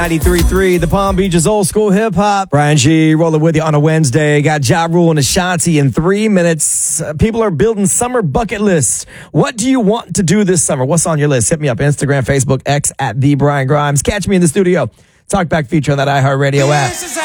93.3, the Palm Beaches old school hip hop. Brian G rolling with you on a Wednesday. Got Ja Rule and Ashanti in 3 minutes. People are building summer bucket lists. What do you want to do this summer? What's on your list? Hit me up, Instagram, Facebook, X at The Brian Grimes. Catch me in the studio. Talkback feature on that iHeartRadio app.